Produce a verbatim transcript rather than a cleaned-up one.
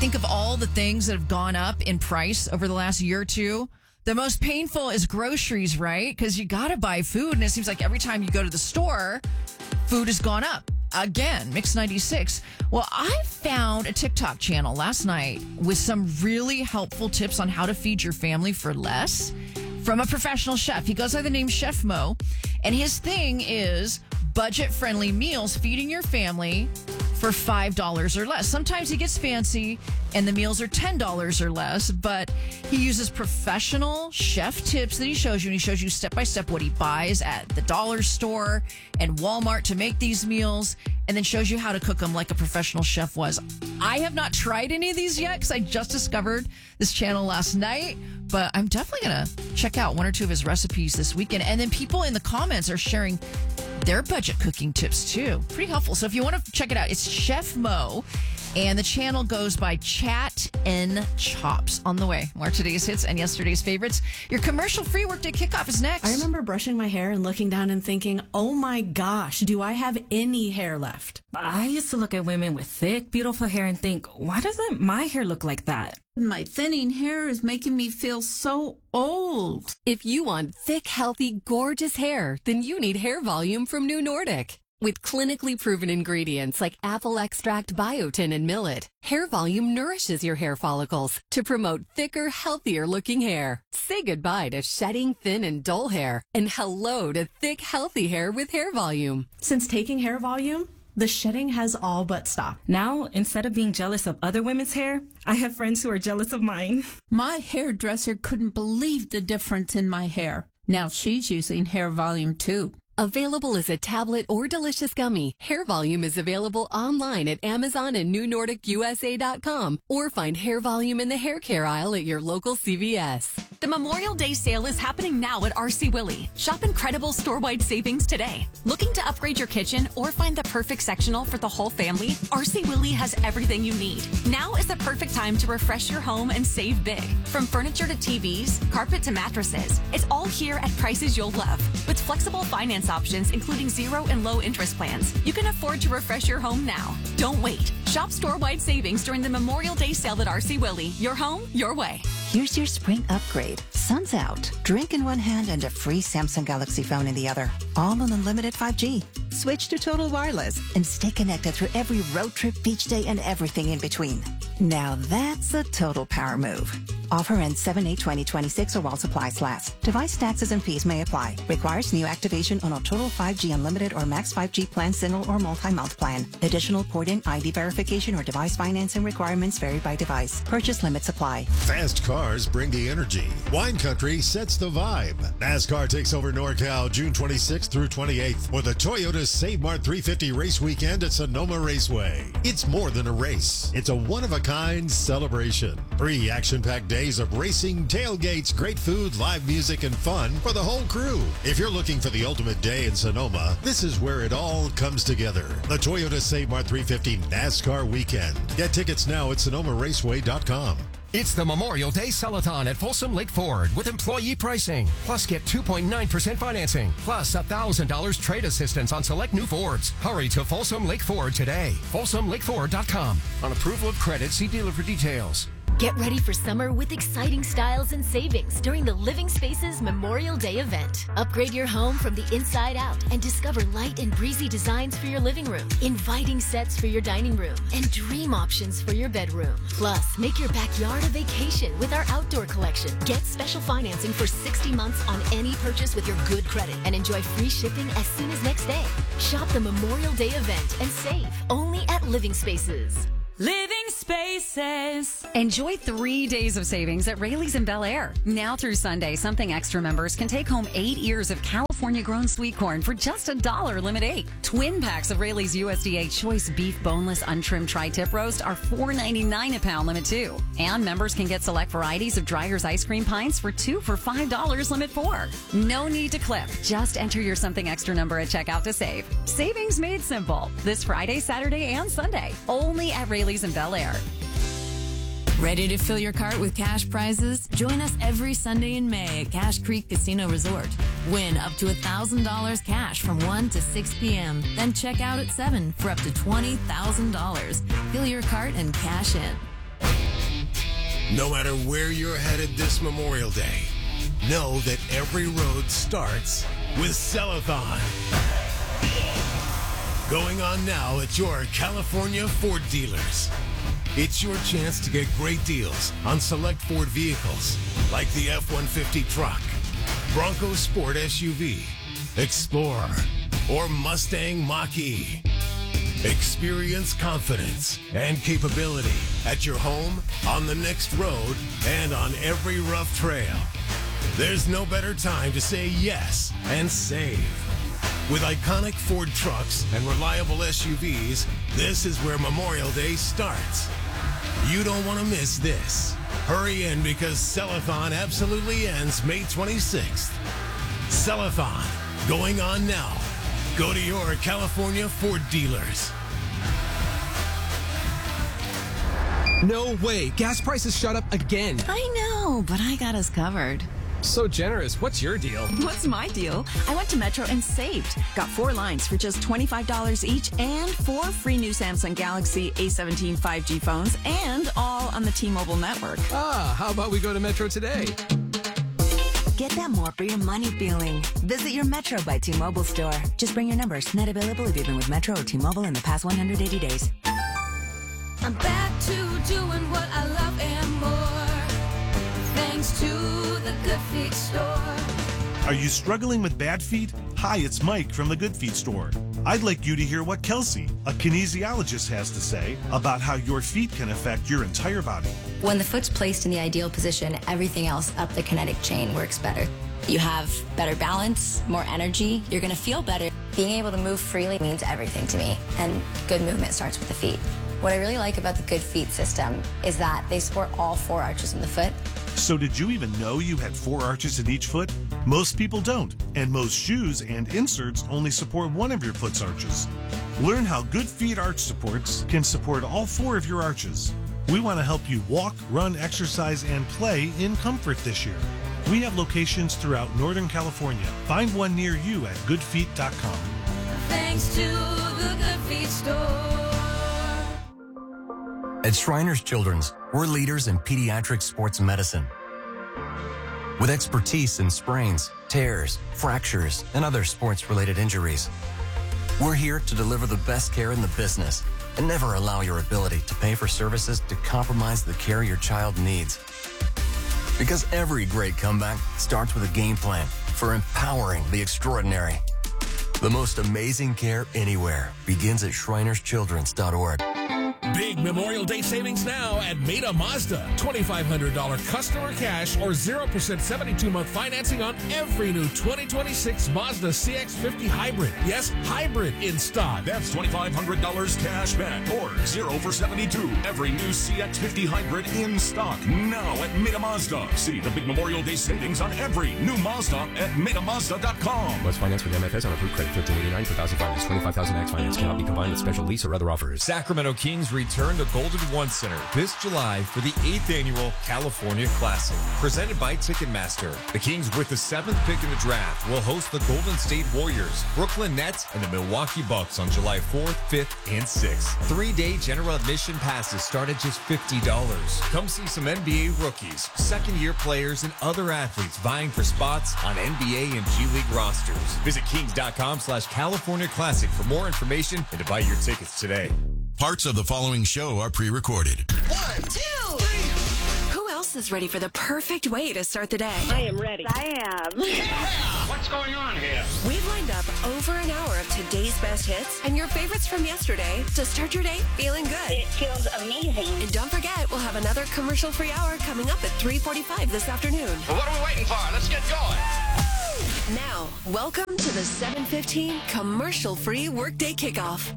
think of all the things that have gone up in price over the last year or two, the most painful is groceries, right? Because you got to buy food. And it seems like every time you go to the store, food has gone up. Again, Mix ninety-six. Well, I found a TikTok channel last night with some really helpful tips on how to feed your family for less from a professional chef. He goes by the name Chef Mo, and his thing is budget-friendly meals, feeding your family for five dollars or less. Sometimes he gets fancy and the meals are ten dollars or less, but he uses professional chef tips that he shows you, and he shows you step-by-step what he buys at the dollar store and Walmart to make these meals, and then shows you how to cook them like a professional chef was. I have not tried any of these yet because I just discovered this channel last night, but I'm definitely going to check out one or two of his recipes this weekend. And then people in the comments are sharing their budget cooking tips too. Pretty helpful. So if you want to check it out, it's Chef Mo, and the channel goes by Chat and Chops. On the way, more today's hits and yesterday's favorites. Your commercial-free workday kickoff is next. I remember brushing my hair and looking down and thinking, oh my gosh, do I have any hair left? I used to look at women with thick, beautiful hair and think, why doesn't my hair look like that? My thinning hair is making me feel so old. If you want thick, healthy, gorgeous hair, then you need Hair Volume from New Nordic. With clinically proven ingredients like apple extract, biotin, and millet, Hair Volume nourishes your hair follicles to promote thicker, healthier looking hair. Say goodbye to shedding, thin, and dull hair, and hello to thick, healthy hair with Hair Volume. Since taking Hair Volume, the shedding has all but stopped. Now, instead of being jealous of other women's hair, I have friends who are jealous of mine. My hairdresser couldn't believe the difference in my hair. Now she's using Hair Volume too. Available as a tablet or delicious gummy, Hair Volume is available online at Amazon and New Nordic U S A dot com, or find Hair Volume in the hair care aisle at your local C V S. The Memorial Day sale is happening now at R C Willey. Shop incredible store-wide savings today. Looking to upgrade your kitchen or find the perfect sectional for the whole family? R C Willey has everything you need. Now is the perfect time to refresh your home and save big. From furniture to T Vs, carpet to mattresses, it's all here at prices you'll love. With flexible finance options, including zero and low interest plans, you can afford to refresh your home now. Don't wait. Shop store-wide savings during the Memorial Day sale at R C Willey. Your home, your way. Here's your spring upgrade. Sun's out. Drink in one hand and a free Samsung Galaxy phone in the other. All on unlimited five G. Switch to Total Wireless and stay connected through every road trip, beach day, and everything in between. Now that's a total power move. Offer ends seven eight twenty twenty-six or while supplies last. Device taxes and fees may apply. Requires new activation on a Total five G Unlimited or Max five G plan, single or multi-month plan. Additional port-in I D verification or device financing requirements vary by device. Purchase limits apply. Fast cars bring the energy. Wine Country sets the vibe. NASCAR takes over NorCal June twenty-sixth through twenty-eighth for the Toyota Save Mart three fifty race weekend at Sonoma Raceway. It's more than a race. It's a one-of-a-kind celebration. Three action-packed days of racing, tailgates, great food, live music, and fun for the whole crew. If you're looking for the ultimate day in Sonoma, this is where it all comes together. The Toyota Save Mart three fifty NASCAR Weekend. Get tickets now at sonoma raceway dot com. It's the Memorial Day Sell-a-thon at Folsom Lake Ford with employee pricing. Plus, get two point nine percent financing. Plus, one thousand dollars trade assistance on select new Fords. Hurry to Folsom Lake Ford today. folsom lake ford dot com. On approval of credit, see dealer for details. Get ready for summer with exciting styles and savings during the Living Spaces Memorial Day event. Upgrade your home from the inside out and discover light and breezy designs for your living room, inviting sets for your dining room, and dream options for your bedroom. Plus, make your backyard a vacation with our outdoor collection. Get special financing for sixty months on any purchase with your good credit and enjoy free shipping as soon as next day. Shop the Memorial Day event and save only at Living Spaces. Living Spaces. Enjoy three days of savings at Rayleigh's in Bel Air. Now through Sunday, Something Extra members can take home eight ears of California-grown sweet corn for just a dollar, limit eight. Twin packs of Rayleigh's U S D A Choice Beef Boneless Untrimmed Tri-Tip Roast are four ninety-nine a pound, limit two. And members can get select varieties of Dreyer's Ice Cream Pints for two for five dollars, limit four. No need to clip. Just enter your Something Extra number at checkout to save. Savings made simple. This Friday, Saturday, and Sunday. Only at Rayleigh's in Bel Air. Ready to fill your cart with cash prizes? Join us every Sunday in May at Cash Creek Casino Resort. Win up to one thousand dollars cash from one to six p.m. Then check out at seven for up to twenty thousand dollars. Fill your cart and cash in. No matter where you're headed this Memorial Day, know that every road starts with Cellathon. Going on now at your California Ford dealers. It's your chance to get great deals on select Ford vehicles like the F one fifty truck, Bronco Sport S U V, Explorer, or Mustang Mach-E. Experience confidence and capability at your home, on the next road, and on every rough trail. There's no better time to say yes and save. With iconic Ford trucks and reliable S U Vs, this is where Memorial Day starts. You don't want to miss this. Hurry in because Cellathon absolutely ends May twenty-sixth. Cellathon, going on now. Go to your California Ford dealers. No way. Gas prices shot up again. I know, but I got us covered. So generous. What's your deal? What's my deal? I went to Metro and saved. Got four lines for just twenty-five dollars each and four free new Samsung Galaxy A seventeen five G phones, and all on the T-Mobile network. Ah, how about we go to Metro today? Get that more for your money feeling. Visit your Metro by T-Mobile store. Just bring your numbers. Net available if you've been with Metro or T-Mobile in the past one hundred eighty days. I'm back to doing what I love and more. Thanks to the Good Feet store. Are you struggling with bad feet? Hi, it's Mike from the Good Feet store. I'd like you to hear what Kelsey, a kinesiologist, has to say about how your feet can affect your entire body. When the foot's placed in the ideal position, everything else up the kinetic chain works better. You have better balance, more energy, you're going to feel better. Being able to move freely means everything to me, and good movement starts with the feet. What I really like about the Good Feet system is that they support all four arches in the foot. So did you even know you had four arches in each foot? Most people don't, and most shoes and inserts only support one of your foot's arches. Learn how Good Feet arch supports can support all four of your arches. We want to help you walk, run, exercise, and play in comfort this year. We have locations throughout Northern California. Find one near you at good feet dot com. Thanks to the Good Feet store. At Shriners Children's, we're leaders in pediatric sports medicine. With expertise in sprains, tears, fractures, and other sports-related injuries. We're here to deliver the best care in the business and never allow your ability to pay for services to compromise the care your child needs. Because every great comeback starts with a game plan for empowering the extraordinary. The most amazing care anywhere begins at shriners children's dot org. Big Memorial Day savings now at Meta Mazda. twenty-five hundred dollars customer cash or zero percent seventy-two month financing on every new twenty twenty-six Mazda C X fifty Hybrid. Yes, hybrid in stock. That's twenty-five hundred dollars cash back or zero for seventy-two. Every new C X fifty Hybrid in stock now at Meta Mazda. See the big Memorial Day savings on every new Mazda at Meta Mazda dot com. Let's finance with M F S on approved credit. thirteen eighty-nine for one thousand finance. twenty-five thousand X finance cannot be combined with special lease or other offers. Sacramento Kings return to Golden One Center this July for the eighth annual California Classic, presented by Ticketmaster. The Kings, with the seventh pick in the draft, will host the Golden State Warriors, Brooklyn Nets, and the Milwaukee Bucks on July fourth, fifth, and sixth. Three-day general admission passes start at just fifty dollars. Come see some N B A rookies, second-year players, and other athletes vying for spots on N B A and G League rosters. Visit kings.com slash California Classic for more information and to buy your tickets today. Parts of the following show are pre-recorded. One, two, three. Who else is ready for the perfect way to start the day? I am ready. I am. Yeah! What's going on here? We've lined up over an hour of today's best hits and your favorites from yesterday to start your day feeling good. It feels amazing. And don't forget, we'll have another commercial-free hour coming up at three forty-five this afternoon. Well, what are we waiting for? Let's get going. Now, welcome to the seven fifteen commercial-free workday kickoff.